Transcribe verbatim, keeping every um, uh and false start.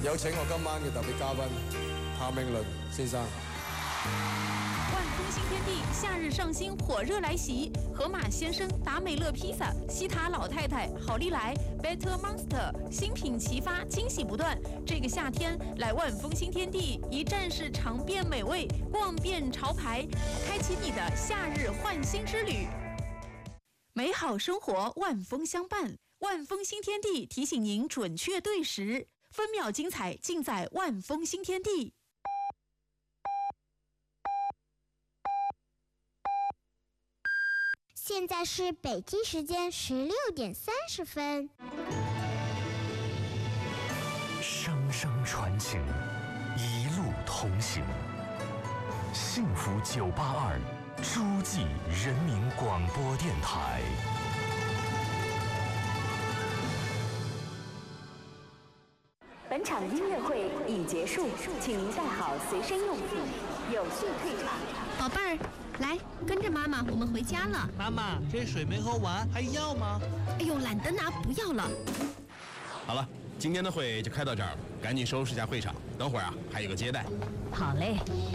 有請我今晚嘅特別嘉賓譚詠麟先生。 万丰新天地夏日上新，火热来袭！河马先生、达美乐披萨、西塔老太太、好利来、Better Monster 新品齐发，惊喜不断。这个夏天来万丰新天地，一站式尝遍美味，逛遍潮牌，开启你的夏日焕新之旅。美好生活，万丰相伴。万丰新天地提醒您准确对时，分秒精彩尽在万丰新天地。 现在是北京时间十六点三十分。 声声传情，一路同行。幸福九八二，诸暨人民广播电台。 本场音乐会已结束，请您带好随身用品，有序退场。 宝贝儿，来，跟着妈妈，我们回家了。 妈妈，这水没喝完，还要吗？ 哎呦，懒得拿，不要了。 好了，今天的会就开到这儿了，赶紧收拾一下会场，等会儿啊还有个接待。 好嘞。